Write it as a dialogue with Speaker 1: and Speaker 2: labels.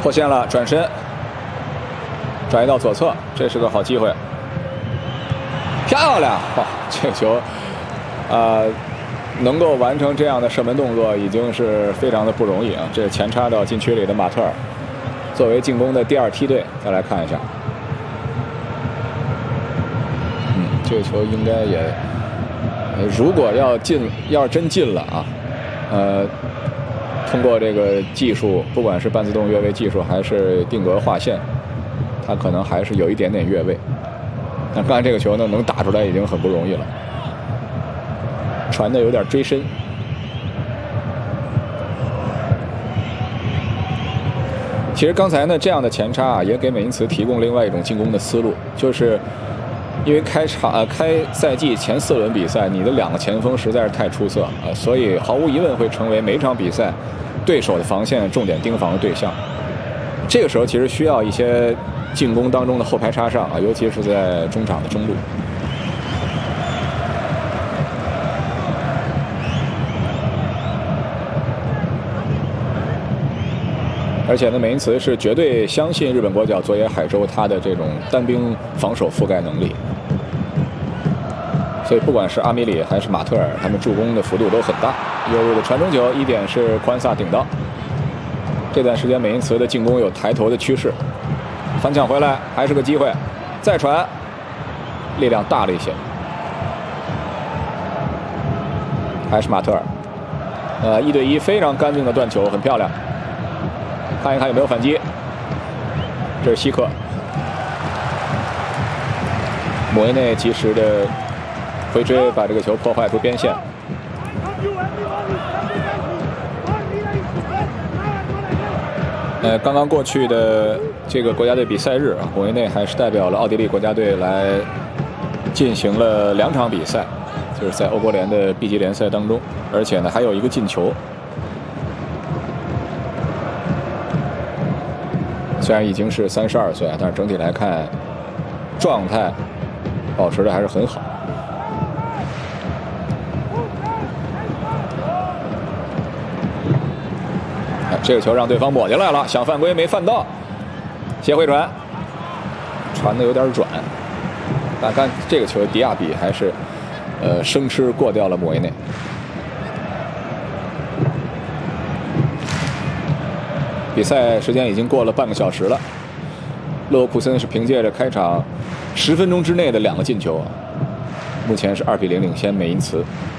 Speaker 1: 破线了，转身转移到左侧，这是个好机会，漂亮！哇，这个球，能够完成这样的射门动作已经是非常的不容易啊！这是前插到禁区里的马特尔，作为进攻的第二梯队，再来看一下，这个球应该也，如果要是真进了啊，通过这个技术，不管是半自动越位技术还是定格划线，他可能还是有一点点越位。但刚才这个球呢，能打出来已经很不容易了，传的有点追身。其实刚才呢，这样的前插啊，也给美因茨提供另外一种进攻的思路，就是因为开赛季前4轮比赛，你的2个前锋实在是太出色啊，所以毫无疑问会成为每场比赛对手的防线重点盯防的对象。这个时候其实需要一些进攻当中的后排插上啊，尤其是在中场的中路。而且呢，美因茨是绝对相信日本国脚佐野海舟他的这种单兵防守覆盖能力，所以不管是阿米里还是马特尔，他们助攻的幅度都很大。右路的传中球，一点是宽萨顶到。这段时间美因茨的进攻有抬头的趋势，反抢回来还是个机会，再传，力量大了一些，还是马特尔。1对1非常干净的断球，很漂亮。看一看有没有反击，这是希克，莫伊内及时的回追，把这个球破坏出边线。刚刚过去的这个国家队比赛日啊，莫伊内还是代表了奥地利国家队来进行了2场比赛，就是在欧国联的 B 级联赛当中，而且呢还有一个进球。虽然已经是32岁，但是整体来看，状态保持的还是很好。这个球让对方抹进来了，想犯规没犯到，斜回传，传的有点软。但看这个球，迪亚比还是生吃过掉了莫伊内。比赛时间已经过了半个小时了，勒沃库森是凭借着开场10分钟之内的2个进球，目前是2比0领先美因茨。